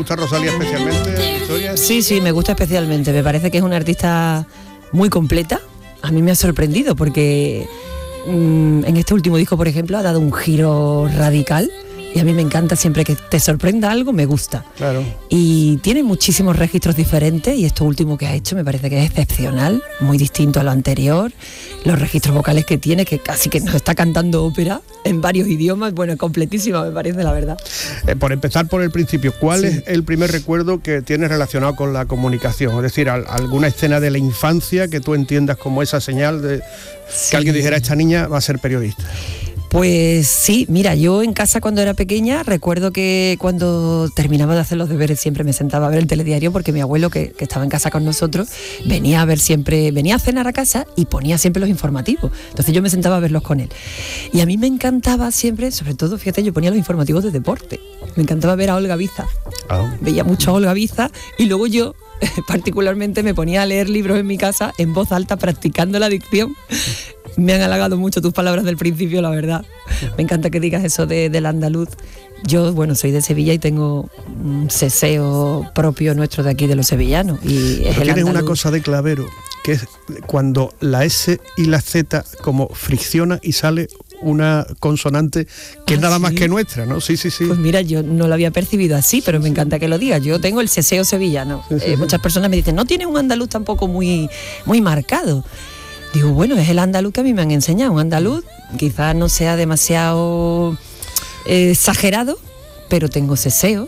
gusta Rosalía especialmente, Victoria? Sí, me gusta especialmente. Me parece que es una artista muy completa. A mí me ha sorprendido porque en este último disco, por ejemplo, ha dado un giro radical. Y a mí me encanta siempre que te sorprenda algo, me gusta. Claro. Y tiene muchísimos registros diferentes y esto último que ha hecho me parece que es excepcional, muy distinto a lo anterior. Los registros vocales que tiene, que casi que nos está cantando ópera en varios idiomas, bueno, completísima me parece, la verdad. Por empezar por el principio, ¿cuál es el primer recuerdo que tienes relacionado con la comunicación? Es decir, alguna escena de la infancia que tú entiendas como esa señal de que alguien dijera, esta niña va a ser periodista. Pues sí, mira, yo en casa cuando era pequeña recuerdo que cuando terminaba de hacer los deberes siempre me sentaba a ver el telediario porque mi abuelo, que estaba en casa con nosotros, venía a cenar a casa y ponía siempre los informativos. Entonces yo me sentaba a verlos con él. Y a mí me encantaba siempre, sobre todo, fíjate, yo ponía los informativos de deporte. Me encantaba ver a Olga Biza. Veía mucho a Olga Biza y luego yo particularmente me ponía a leer libros en mi casa en voz alta practicando la dicción. Me han halagado mucho tus palabras del principio, la verdad. Me encanta que digas eso del andaluz. Yo, bueno, soy de Sevilla y tengo un seseo propio nuestro de aquí de los sevillanos. Y es tienes una cosa de clavero, que es cuando la S y la Z como fricciona y sale una consonante que es nada más que nuestra, ¿no? Sí. Pues mira, yo no lo había percibido así, pero me encanta que lo digas. Yo tengo el seseo sevillano. Muchas personas me dicen, no tienes un andaluz tampoco muy marcado. Digo, bueno, es el andaluz que a mí me han enseñado. Un andaluz quizás no sea demasiado exagerado, pero tengo seseo.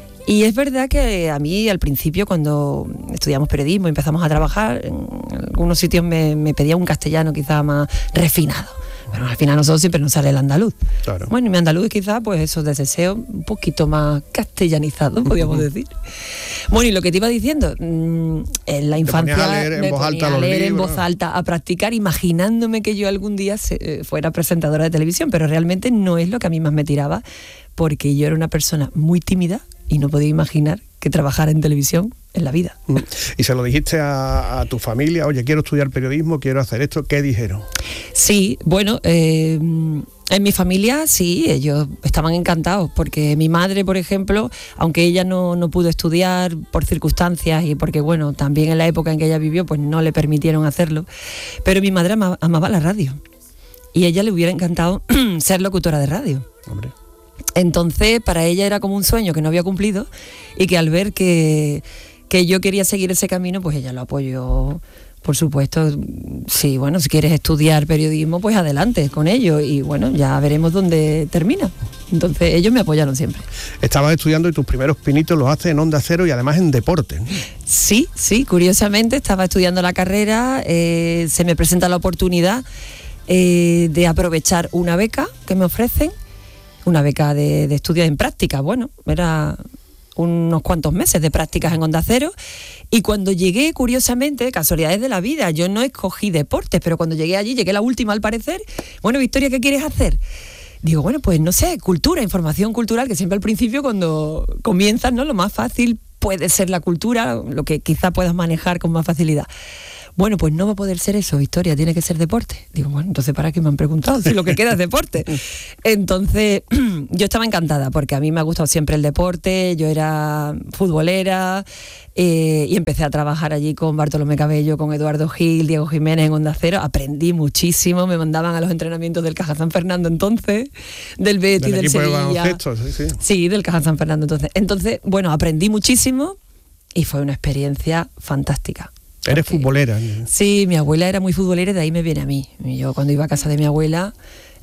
Y es verdad que a mí al principio, cuando estudiamos periodismo y empezamos a trabajar, en algunos sitios me pedía un castellano quizás más refinado. Pero al final a nosotros siempre nos sale el andaluz. Claro. Bueno, y mi andaluz quizás, pues eso de seseo, un poquito más castellanizado, podríamos decir. Bueno, y lo que te iba diciendo, en la infancia me ponía a leer en voz alta, a practicar, imaginándome que yo algún día fuera presentadora de televisión, pero realmente no es lo que a mí más me tiraba, porque yo era una persona muy tímida y no podía imaginar que trabajara en televisión en la vida. ¿Y se lo dijiste a tu familia? Oye, quiero estudiar periodismo, quiero hacer esto. ¿Qué dijeron? Sí, bueno, en mi familia sí, ellos estaban encantados, porque mi madre, por ejemplo, aunque ella no pudo estudiar por circunstancias y porque, bueno, también en la época en que ella vivió, pues no le permitieron hacerlo, pero mi madre amaba la radio y a ella le hubiera encantado ser locutora de radio. Hombre. Entonces, para ella era como un sueño que no había cumplido y que al ver que yo quería seguir ese camino, pues ella lo apoyó, por supuesto. Sí, bueno, si quieres estudiar periodismo, pues adelante con ello y bueno, ya veremos dónde termina. Entonces, ellos me apoyaron siempre. Estabas estudiando y tus primeros pinitos los haces en Onda Cero y además en deporte, ¿no? Sí, curiosamente estaba estudiando la carrera, se me presenta la oportunidad de aprovechar una beca que me ofrecen. Una beca de estudios en práctica. Bueno, era unos cuantos meses de prácticas en Onda Cero y cuando llegué, curiosamente, casualidades de la vida, yo no escogí deportes, pero cuando llegué allí, llegué la última al parecer. Bueno, Victoria, ¿qué quieres hacer? Digo, bueno, pues no sé, cultura, información cultural, que siempre al principio cuando comienzas, ¿no? Lo más fácil puede ser la cultura, lo que quizá puedas manejar con más facilidad. Bueno, pues no va a poder ser eso, Victoria, tiene que ser deporte. Digo, bueno, entonces ¿para qué me han preguntado si lo que queda es deporte? Entonces, yo estaba encantada porque a mí me ha gustado siempre el deporte, yo era futbolera y empecé a trabajar allí con Bartolomé Cabello, con Eduardo Gil, Diego Jiménez en Onda Cero. Aprendí muchísimo, me mandaban a los entrenamientos del Caja San Fernando entonces, del Betis, del Sevilla. Sí, del Caja San Fernando entonces, bueno, aprendí muchísimo y fue una experiencia fantástica. Eres futbolera. Sí, mi abuela era muy futbolera y de ahí me viene a mí. Yo cuando iba a casa de mi abuela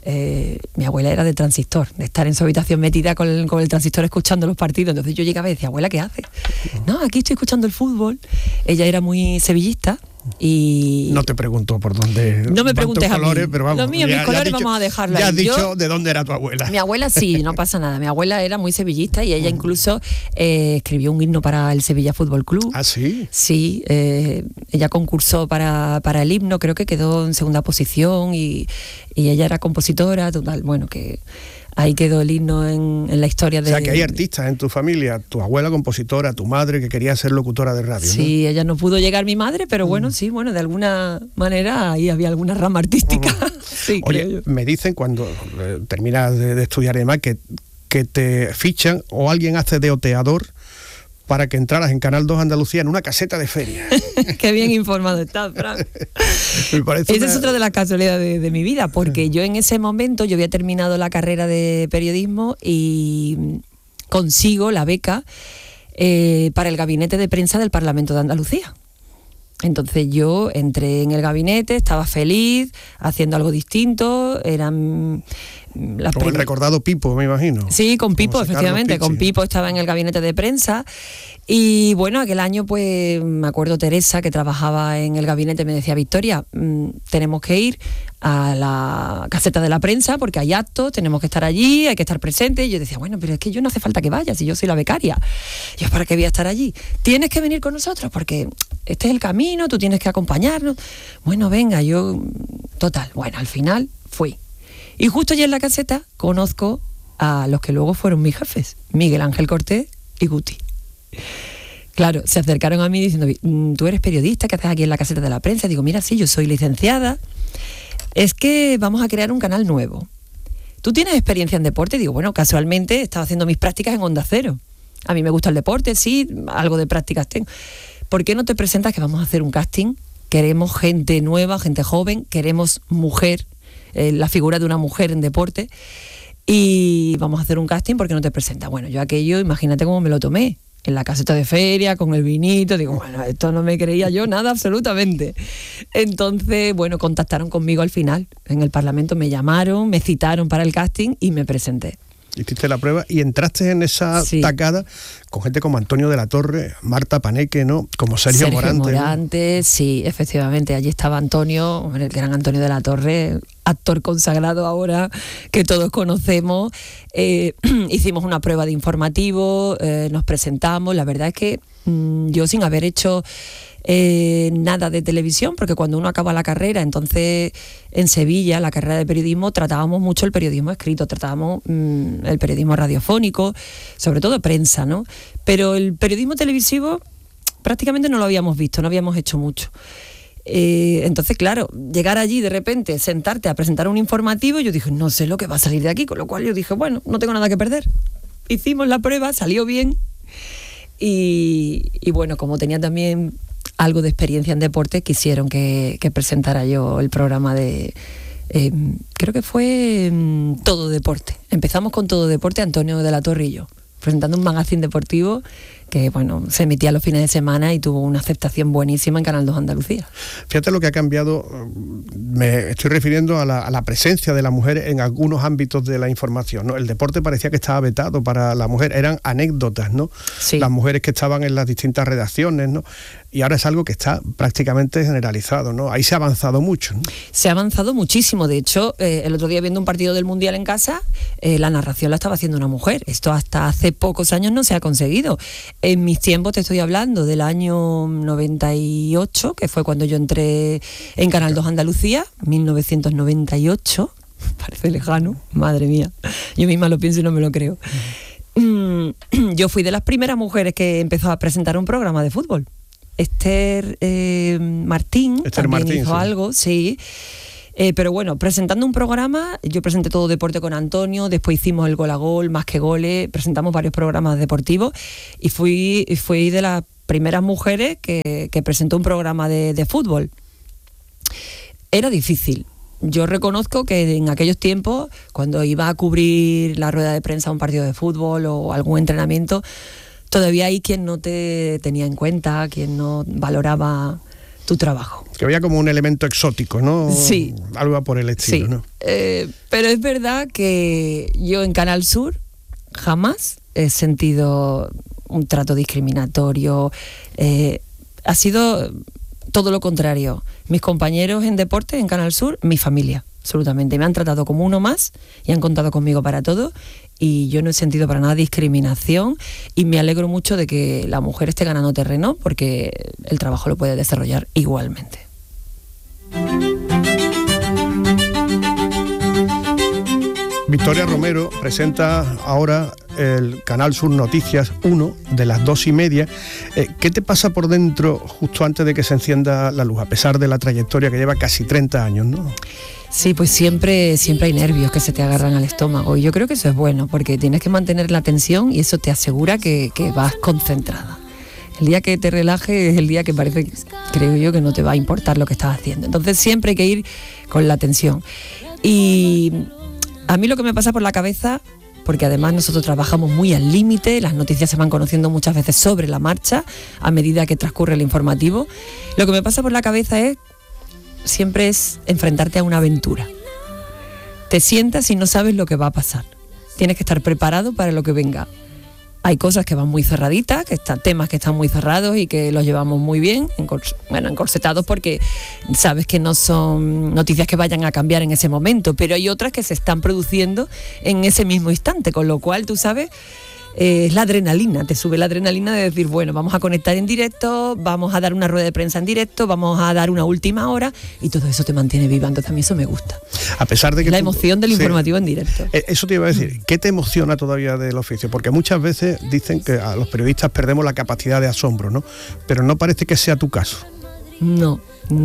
era de transistor, de estar en su habitación metida con el transistor escuchando los partidos. Entonces yo llegaba y decía, abuela, ¿qué haces? No, aquí estoy escuchando el fútbol. Ella era muy sevillista. Y no te pregunto por dónde. No me preguntes colores, a mí. Pero vamos, los míos, mis colores, vamos a dejarlo ahí. Ya has dicho de dónde era tu abuela. Mi abuela sí, no pasa nada. Mi abuela era muy sevillista y ella incluso escribió un himno para el Sevilla Fútbol Club. ¿Ah, sí? Sí, ella concursó para el himno, creo que quedó en segunda posición y ella era compositora, total, bueno, que ahí quedó el himno en la historia de... O sea, que hay artistas en tu familia, tu abuela compositora, tu madre que quería ser locutora de radio, sí, ¿no? Ella no pudo llegar, mi madre, pero bueno, sí, bueno, de alguna manera ahí había alguna rama artística. Sí, oye, me dicen cuando terminas de estudiar y demás que te fichan o alguien hace de oteador para que entraras en Canal 2 Andalucía en una caseta de feria. Qué bien informado estás, Fran. Esa es otra de las casualidades de mi vida, porque yo en ese momento, yo había terminado la carrera de periodismo y consigo la beca para el gabinete de prensa del Parlamento de Andalucía. Entonces yo entré en el gabinete, estaba feliz, haciendo algo distinto, eran... Con el recordado Pipo, me imagino. Sí, con Pipo, efectivamente, con Pipo estaba en el gabinete de prensa. Y bueno, aquel año pues me acuerdo Teresa, que trabajaba en el gabinete, me decía: Victoria, tenemos que ir a la caseta de la prensa porque hay actos, tenemos que estar allí, hay que estar presentes. Y yo decía: bueno, pero es que yo no hace falta que vaya, si yo soy la becaria. Yo, ¿para qué voy a estar allí? Tienes que venir con nosotros porque este es el camino, tú tienes que acompañarnos. Bueno, venga, yo... Total, bueno, al final fui. Y justo allí en la caseta conozco a los que luego fueron mis jefes, Miguel Ángel Cortés y Guti. Claro, se acercaron a mí diciendo: ¿tú eres periodista? ¿Qué haces aquí en la caseta de la prensa? Digo: mira, sí, yo soy licenciada. Es que vamos a crear un canal nuevo. ¿Tú tienes experiencia en deporte? Digo: bueno, casualmente estaba haciendo mis prácticas en Onda Cero. A mí me gusta el deporte, sí, algo de prácticas tengo. ¿Por qué no te presentas que vamos a hacer un casting? Queremos gente nueva, gente joven, queremos mujer, la figura de una mujer en deporte, y vamos a hacer un casting, ¿por qué no te presentas? Bueno, yo aquello, imagínate cómo me lo tomé, en la caseta de feria, con el vinito, digo, bueno, esto no me creía yo nada absolutamente. Entonces, bueno, contactaron conmigo al final, en el Parlamento me llamaron, me citaron para el casting y me presenté. Hiciste la prueba y entraste en esa tacada con gente como Antonio de la Torre, Marta Paneque, ¿no? Como Sergio Morante, ¿no? Sí, efectivamente, allí estaba Antonio, el gran Antonio de la Torre, actor consagrado ahora que todos conocemos. Hicimos una prueba de informativo, nos presentamos. La verdad es que yo, sin haber hecho nada de televisión, porque cuando uno acaba la carrera, entonces en Sevilla, la carrera de periodismo, tratábamos mucho el periodismo escrito, tratábamos el periodismo radiofónico, sobre todo prensa, ¿no? Pero el periodismo televisivo prácticamente no lo habíamos visto, no habíamos hecho mucho. Entonces, claro, llegar allí de repente, sentarte a presentar un informativo, yo dije, no sé lo que va a salir de aquí, con lo cual yo dije, bueno, no tengo nada que perder. Hicimos la prueba, salió bien y bueno, como tenía también algo de experiencia en deporte, quisieron que presentara yo el programa de... creo que fue Todo Deporte. Empezamos con Todo Deporte, Antonio de la Torre y yo, presentando un magazine deportivo que, bueno, se emitía los fines de semana y tuvo una aceptación buenísima en Canal 2 Andalucía. Fíjate lo que ha cambiado, me estoy refiriendo a la presencia de la mujer en algunos ámbitos de la información, ¿no? El deporte parecía que estaba vetado para la mujer, eran anécdotas, ¿no? Sí. Las mujeres que estaban en las distintas redacciones, ¿no? Y ahora es algo que está prácticamente generalizado, ¿no? Ahí se ha avanzado mucho, ¿no? Se ha avanzado muchísimo. De hecho, el otro día viendo un partido del Mundial en casa, la narración la estaba haciendo una mujer. Esto hasta hace pocos años no se ha conseguido. En mis tiempos, te estoy hablando del año 98, que fue cuando yo entré en Canal 2 Andalucía, 1998, parece lejano, madre mía, yo misma lo pienso y no me lo creo. Yo fui de las primeras mujeres que empezó a presentar un programa de fútbol. Esther Martín también hizo algo, sí. Pero bueno, presentando un programa, yo presenté Todo Deporte con Antonio, después hicimos el Gol a Gol, Más que Goles, presentamos varios programas deportivos y fui de las primeras mujeres que presentó un programa de fútbol. Era difícil. Yo reconozco que en aquellos tiempos, cuando iba a cubrir la rueda de prensa a un partido de fútbol o algún entrenamiento, todavía hay quien no te tenía en cuenta, quien no valoraba tu trabajo. Que había como un elemento exótico, ¿no? Sí. Algo por el estilo, sí. ¿No? Pero es verdad que yo en Canal Sur jamás he sentido un trato discriminatorio. Ha sido todo lo contrario. Mis compañeros en deporte en Canal Sur, mi familia, absolutamente. Me han tratado como uno más y han contado conmigo para todo. Y yo no he sentido para nada discriminación y me alegro mucho de que la mujer esté ganando terreno porque el trabajo lo puede desarrollar igualmente. Victoria Romero presenta ahora el Canal Sur Noticias 1 de las 2:30. ¿Qué te pasa por dentro justo antes de que se encienda la luz, a pesar de la trayectoria que lleva casi 30 años, ¿no? Sí, pues siempre hay nervios que se te agarran al estómago y yo creo que eso es bueno porque tienes que mantener la tensión y eso te asegura que vas concentrada. El día que te relajes es el día que parece, creo yo, que no te va a importar lo que estás haciendo. Entonces siempre hay que ir con la atención. Y a mí lo que me pasa por la cabeza, porque además nosotros trabajamos muy al límite, las noticias se van conociendo muchas veces sobre la marcha a medida que transcurre el informativo, lo que me pasa por la cabeza siempre es enfrentarte a una aventura. Te sientas y no sabes lo que va a pasar. Tienes que estar preparado para lo que venga. Hay cosas que van muy cerraditas, temas que están muy cerrados y que los llevamos muy bien, encorsetados, porque sabes que no son noticias que vayan a cambiar en ese momento, pero hay otras que se están produciendo en ese mismo instante, con lo cual tú sabes, es la adrenalina, te sube la adrenalina de decir, bueno, vamos a conectar en directo, vamos a dar una rueda de prensa en directo, vamos a dar una última hora, y todo eso te mantiene viva. Entonces a mí eso me gusta. A pesar de que la emoción del informativo en directo. Eso te iba a decir, ¿qué te emociona todavía del oficio? Porque muchas veces dicen que a los periodistas perdemos la capacidad de asombro, ¿no? Pero no parece que sea tu caso. No.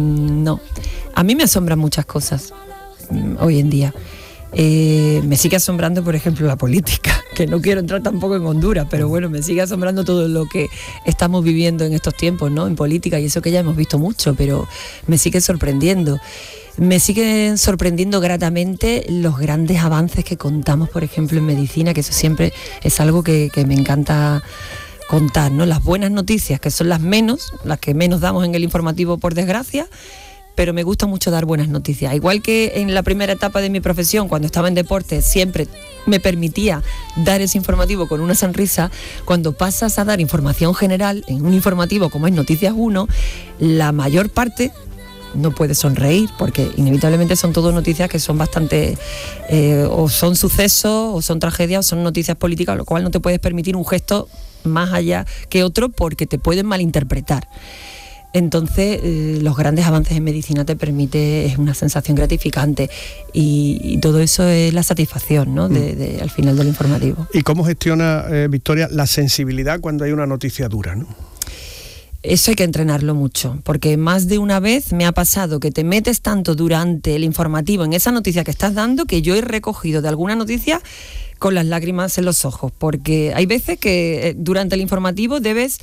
A mí me asombran muchas cosas hoy en día. Me sigue asombrando, por ejemplo, la política, que no quiero entrar tampoco en Honduras, pero bueno, me sigue asombrando todo lo que estamos viviendo en estos tiempos, ¿no? En política, y eso que ya hemos visto mucho, pero me sigue sorprendiendo. Me siguen sorprendiendo gratamente los grandes avances que contamos, por ejemplo, en medicina, que eso siempre es algo que me encanta contar, ¿no? Las buenas noticias, que son las que menos damos en el informativo, por desgracia, pero me gusta mucho dar buenas noticias. Igual que en la primera etapa de mi profesión, cuando estaba en deporte, siempre me permitía dar ese informativo con una sonrisa, cuando pasas a dar información general en un informativo como es Noticias 1, la mayor parte no puede sonreír, porque inevitablemente son todo noticias que son bastante, o son sucesos, o son tragedias, o son noticias políticas, lo cual no te puedes permitir un gesto más allá que otro, porque te pueden malinterpretar. Entonces, los grandes avances en medicina te permite, es una sensación gratificante, y todo eso es la satisfacción, ¿no? Al final del informativo. ¿Y cómo gestiona, Victoria, la sensibilidad cuando hay una noticia dura, ¿no? Eso hay que entrenarlo mucho, porque más de una vez me ha pasado que te metes tanto durante el informativo en esa noticia que estás dando, que yo he recogido de alguna noticia con las lágrimas en los ojos, porque hay veces que durante el informativo debes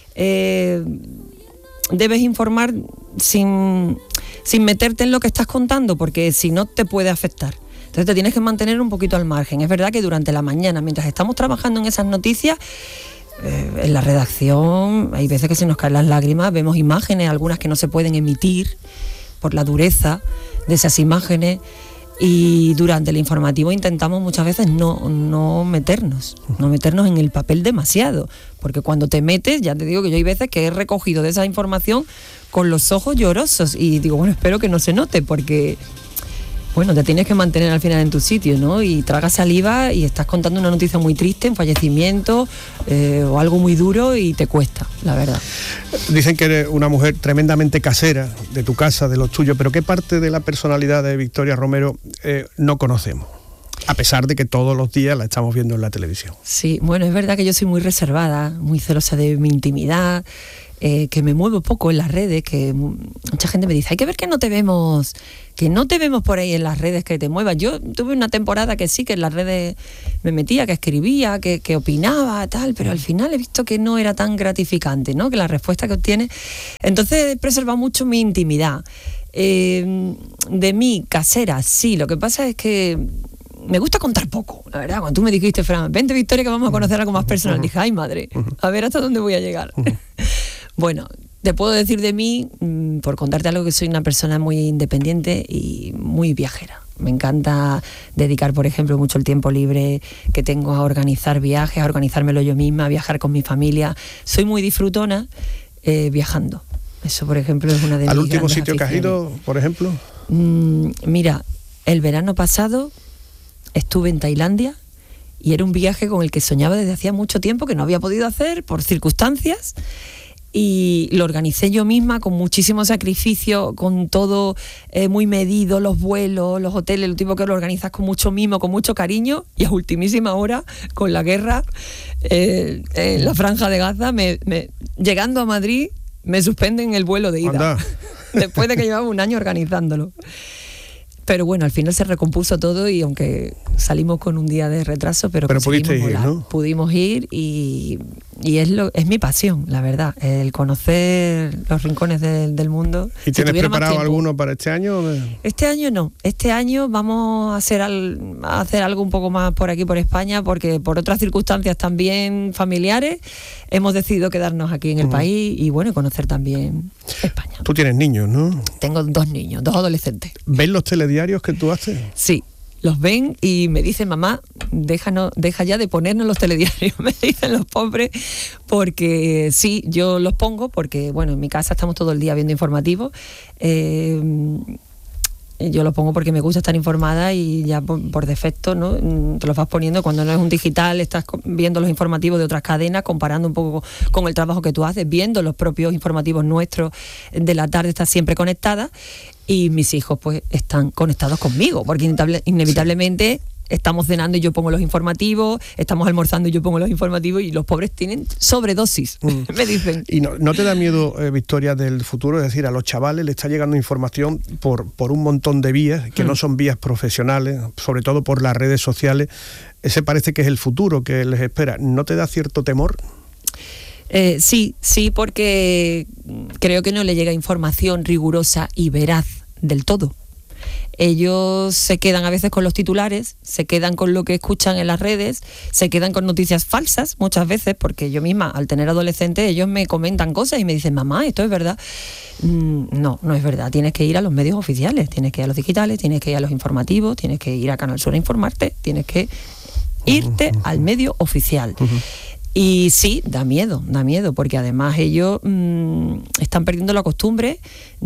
informar sin meterte en lo que estás contando, porque si no te puede afectar. Entonces te tienes que mantener un poquito al margen. Es verdad que durante la mañana, mientras estamos trabajando en esas noticias, en la redacción hay veces que se nos caen las lágrimas, vemos imágenes, algunas que no se pueden emitir por la dureza de esas imágenes, y durante el informativo intentamos muchas veces no meternos en el papel demasiado, porque cuando te metes, ya te digo que yo hay veces que he recogido de esa información con los ojos llorosos, y digo, bueno, espero que no se note, porque bueno, te tienes que mantener al final en tu sitio, ¿no? Y tragas saliva y estás contando una noticia muy triste, un fallecimiento o algo muy duro, y te cuesta, la verdad. Dicen que eres una mujer tremendamente casera, de tu casa, de los tuyos, pero ¿qué parte de la personalidad de Victoria Romero no conocemos? A pesar de que todos los días la estamos viendo en la televisión. Sí, bueno, es verdad que yo soy muy reservada, muy celosa de mi intimidad, que me muevo poco en las redes, que mucha gente me dice, hay que ver que no te vemos por ahí en las redes, que te muevas. Yo tuve una temporada que sí, que en las redes me metía, que escribía, que opinaba, tal, pero al final he visto que no era tan gratificante, ¿no? Que la respuesta que obtienes. Entonces he preservado mucho mi intimidad. De mí, casera, sí, lo que pasa es que me gusta contar poco, la verdad. Cuando tú me dijiste, Fran, vente Victoria, que vamos a conocer algo más personal, dije, ay madre, a ver hasta dónde voy a llegar. Bueno, te puedo decir de mí, por contarte algo, que soy una persona muy independiente y muy viajera. Me encanta dedicar, por ejemplo, mucho el tiempo libre que tengo a organizar viajes, a organizármelo yo misma, a viajar con mi familia. Soy muy disfrutona viajando. Eso, por ejemplo, es una de mis ¿Al último grandes sitio que has ido, por ejemplo? Mira, el verano pasado estuve en Tailandia, y era un viaje con el que soñaba desde hacía mucho tiempo, que no había podido hacer por circunstancias, y lo organicé yo misma con muchísimo sacrificio, con todo muy medido, los vuelos, los hoteles, lo tipo que lo organizas con mucho mimo, con mucho cariño, y a ultimísima hora, con la guerra en la Franja de Gaza, llegando a Madrid, me suspenden el vuelo de ida. Después de que llevaba un año organizándolo. Pero bueno, al final se recompuso todo y aunque salimos con un día de retraso, pero pudiste ir, ¿no? Pudimos ir y es mi pasión, la verdad, el conocer los rincones del mundo. ¿Y tienes preparado alguno para este año? Este año no, este año vamos a hacer algo un poco más por aquí, por España, porque por otras circunstancias también familiares hemos decidido quedarnos aquí en el país y bueno, conocer también España. Tú tienes niños, ¿no? Tengo 2 niños, 2 adolescentes. ¿Ven los telediarios que tú haces? Sí. Los ven y me dicen, mamá, deja ya de ponernos los telediarios, me dicen los pobres, porque sí, yo los pongo, porque bueno, en mi casa estamos todo el día viendo informativos, yo los pongo porque me gusta estar informada y ya por defecto, ¿no? Te los vas poniendo cuando no es un digital, estás viendo los informativos de otras cadenas, comparando un poco con el trabajo que tú haces, viendo los propios informativos nuestros de la tarde, estás siempre conectada y mis hijos pues están conectados conmigo, porque inevitablemente estamos cenando y yo pongo los informativos, estamos almorzando y yo pongo los informativos y los pobres tienen sobredosis, me dicen. ¿Y no te da miedo, Victoria, del futuro? Es decir, a los chavales les está llegando información por un montón de vías, que no son vías profesionales, sobre todo por las redes sociales. Ese parece que es el futuro que les espera. ¿No te da cierto temor? Sí, porque creo que no le llega información rigurosa y veraz del todo. Ellos se quedan a veces con los titulares, se quedan con lo que escuchan en las redes, se quedan con noticias falsas muchas veces, porque yo misma, al tener adolescentes, ellos me comentan cosas y me dicen, mamá, ¿esto es verdad? No es verdad, tienes que ir a los medios oficiales, tienes que ir a los digitales, tienes que ir a los informativos, tienes que ir a Canal Sur a informarte, tienes que irte al medio oficial. Y sí, da miedo, porque además ellos están perdiendo la costumbre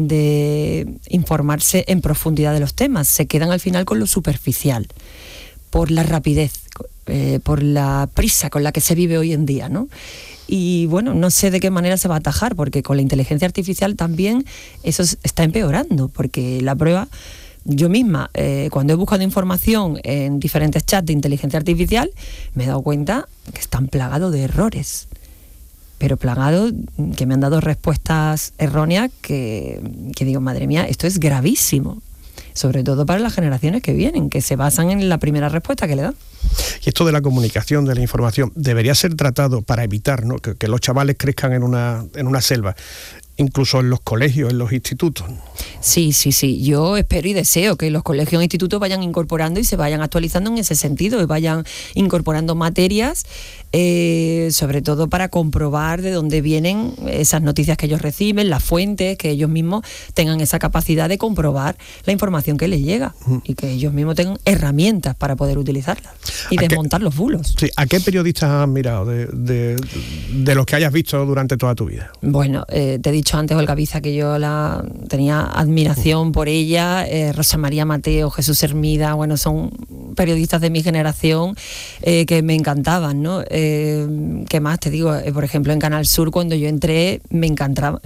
de informarse en profundidad de los temas, se quedan al final con lo superficial, por la rapidez, por la prisa con la que se vive hoy en día, ¿no? Y bueno, no sé de qué manera se va a atajar, porque con la inteligencia artificial también eso está empeorando, porque la prueba... Yo misma, cuando he buscado información en diferentes chats de inteligencia artificial, me he dado cuenta que están plagados de errores. Pero plagados, que me han dado respuestas erróneas que digo, madre mía, esto es gravísimo. Sobre todo para las generaciones que vienen, que se basan en la primera respuesta que le dan. Y esto de la comunicación, de la información, debería ser tratado para evitar, ¿no?, que los chavales crezcan en una selva, incluso en los colegios, en los institutos. Sí. Yo espero y deseo que los colegios e institutos vayan incorporando y se vayan actualizando en ese sentido y vayan incorporando materias, sobre todo para comprobar de dónde vienen esas noticias que ellos reciben, las fuentes, que ellos mismos tengan esa capacidad de comprobar la información que les llega y que ellos mismos tengan herramientas para poder utilizarla y desmontar los bulos. Sí, ¿a qué periodistas has mirado de los que hayas visto durante toda tu vida? Bueno, te he dicho antes, Olga Biza, que yo tenía admiración por ella, Rosa María Mateo, Jesús Hermida, bueno, son periodistas de mi generación que me encantaban, ¿no? ¿Qué más te digo? Por ejemplo, en Canal Sur, cuando yo entré, me encantaba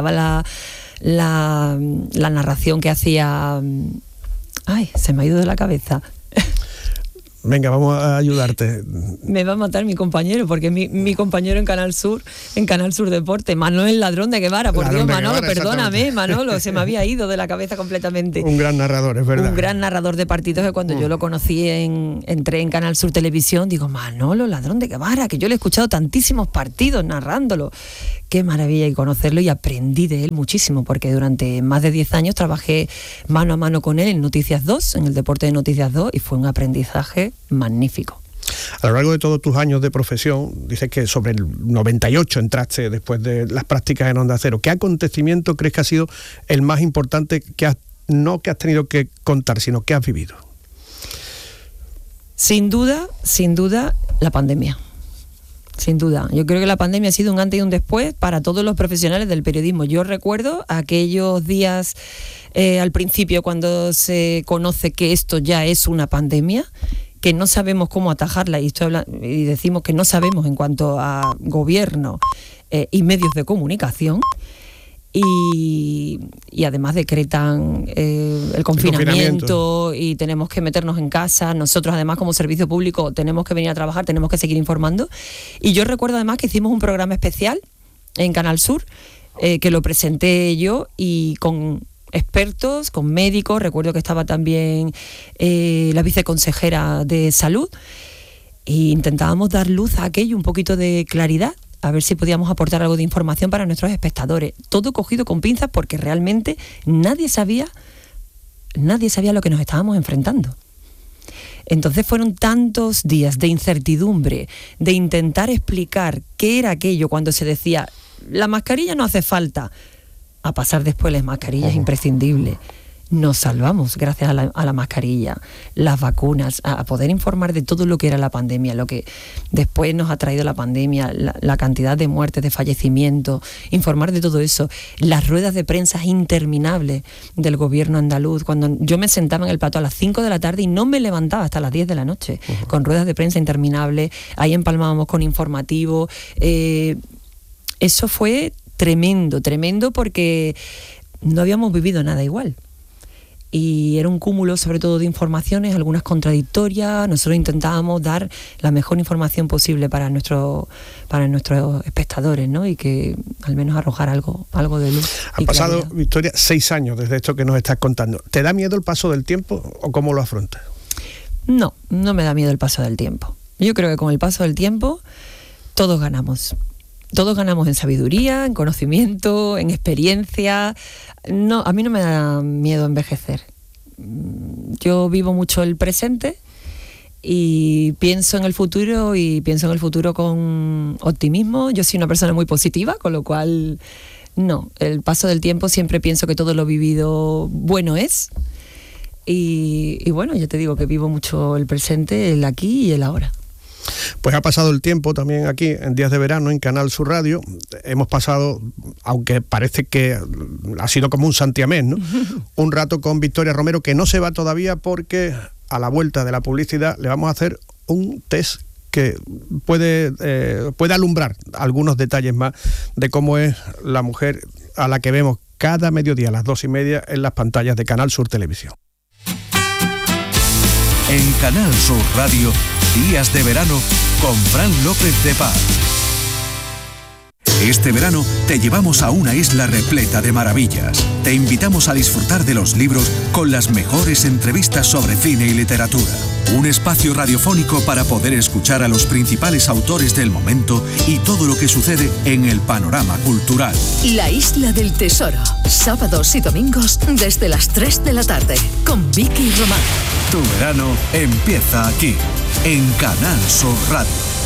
la narración que hacía... Ay, se me ha ido de la cabeza. Venga, vamos a ayudarte. Me va a matar mi compañero, porque mi compañero en Canal Sur Deporte, Manuel Ladrón de Guevara, por Dios, Manolo, perdóname, Manolo, se me había ido de la cabeza completamente. Un gran narrador, es verdad. Un gran narrador de partidos que cuando yo lo conocí, entré en Canal Sur Televisión, digo, Manolo Ladrón de Guevara, que yo le he escuchado tantísimos partidos narrándolo. Qué maravilla, y conocerlo, y aprendí de él muchísimo, porque durante más de 10 años trabajé mano a mano con él en Noticias 2, en el deporte de Noticias 2, y fue un aprendizaje magnífico. A lo largo de todos tus años de profesión, dices que sobre el 98 entraste después de las prácticas en Onda Cero. ¿Qué acontecimiento crees que ha sido el más importante no que has tenido que contar, sino que has vivido? Sin duda, la pandemia. Sin duda. Yo creo que la pandemia ha sido un antes y un después para todos los profesionales del periodismo. Yo recuerdo aquellos días al principio, cuando se conoce que esto ya es una pandemia, que no sabemos cómo atajarla, y decimos que no sabemos en cuanto a gobierno y medios de comunicación. Y además decretan el confinamiento y tenemos que meternos en casa. Nosotros además, como servicio público, tenemos que venir a trabajar, tenemos que seguir informando. Y yo recuerdo además que hicimos un programa especial en Canal Sur, que lo presenté yo, y con expertos, con médicos. Recuerdo que estaba también la viceconsejera de salud, e intentábamos dar luz a aquello, un poquito de claridad, a ver si podíamos aportar algo de información para nuestros espectadores. Todo cogido con pinzas, porque realmente nadie sabía lo que nos estábamos enfrentando. Entonces fueron tantos días de incertidumbre, de intentar explicar qué era aquello cuando se decía la mascarilla no hace falta, a pasar después las mascarillas imprescindibles. Nos salvamos gracias a la mascarilla, las vacunas, a poder informar de todo lo que era la pandemia, lo que después nos ha traído la pandemia, la cantidad de muertes, de fallecimientos, informar de todo eso, las ruedas de prensa interminables del gobierno andaluz, cuando yo me sentaba en el plató a las 5 de la tarde y no me levantaba hasta las 10 de la noche, con ruedas de prensa interminables, ahí empalmábamos con informativo. Eso fue tremendo porque no habíamos vivido nada igual. Y era un cúmulo sobre todo de informaciones, algunas contradictorias. Nosotros intentábamos dar la mejor información posible para nuestros espectadores, ¿no? Y que al menos arrojar algo de luz. Han pasado, claridad. Victoria, 6 años desde esto que nos estás contando. ¿Te da miedo el paso del tiempo o cómo lo afrontas? No me da miedo el paso del tiempo. Yo creo que con el paso del tiempo todos ganamos. Todos ganamos en sabiduría, en conocimiento, en experiencia. No, a mí no me da miedo envejecer. Yo vivo mucho el presente y pienso en el futuro con optimismo. Yo soy una persona muy positiva, con lo cual no, el paso del tiempo siempre pienso que todo lo vivido bueno es. Y bueno, ya te digo que vivo mucho el presente, el aquí y el ahora. Pues ha pasado el tiempo también aquí en Días de Verano en Canal Sur Radio. Hemos pasado, aunque parece que ha sido como un santiamén, ¿no? Un rato con Victoria Romero, que no se va todavía porque a la vuelta de la publicidad le vamos a hacer un test que puede alumbrar algunos detalles más de cómo es la mujer a la que vemos cada mediodía a las 2:30 en las pantallas de Canal Sur Televisión. En Canal Sur Radio, Días de Verano con Fran López de Paz. Este verano te llevamos a una isla repleta de maravillas. Te invitamos a disfrutar de los libros con las mejores entrevistas sobre cine y literatura. Un espacio radiofónico para poder escuchar a los principales autores del momento y todo lo que sucede en el panorama cultural. La Isla del Tesoro, sábados y domingos desde las 3 de la tarde, con Vicky Román. Tu verano empieza aquí, en Canal Sur Radio.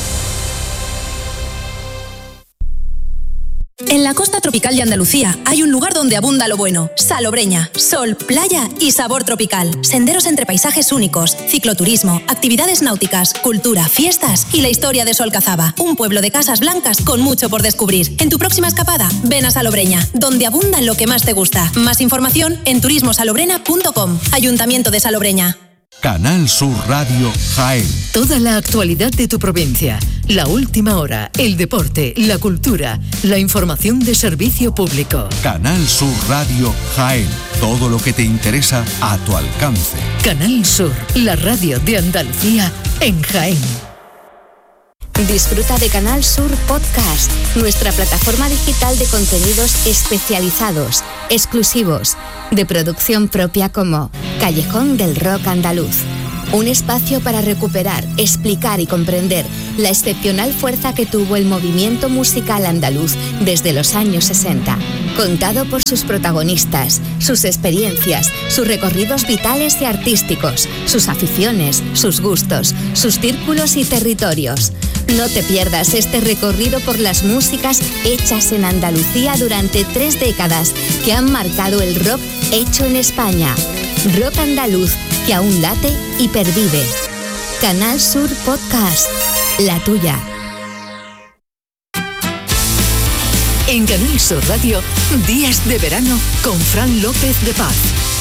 En la costa tropical de Andalucía hay un lugar donde abunda lo bueno. Salobreña, sol, playa y sabor tropical. Senderos entre paisajes únicos, cicloturismo, actividades náuticas, cultura, fiestas y la historia de Solcazaba. Un pueblo de casas blancas con mucho por descubrir. En tu próxima escapada, ven a Salobreña, donde abunda lo que más te gusta. Más información en turismosalobrena.com. Ayuntamiento de Salobreña. Canal Sur Radio Jaén. Toda la actualidad de tu provincia, la última hora, el deporte, la cultura, la información de servicio público. Canal Sur Radio Jaén. Todo lo que te interesa a tu alcance. Canal Sur, la radio de Andalucía en Jaén. Disfruta de Canal Sur Podcast, nuestra plataforma digital de contenidos especializados, exclusivos, de producción propia como Callejón del Rock Andaluz. Un espacio para recuperar, explicar y comprender la excepcional fuerza que tuvo el movimiento musical andaluz desde los años 60, contado por sus protagonistas, sus experiencias, sus recorridos vitales y artísticos, sus aficiones, sus gustos, sus círculos y territorios. No te pierdas este recorrido por las músicas hechas en Andalucía durante 3 décadas que han marcado el rock hecho en España. Rock andaluz que aún late y pervive. Canal Sur Podcast, la tuya. En Canal Sur Radio, Días de Verano con Fran López de Paz.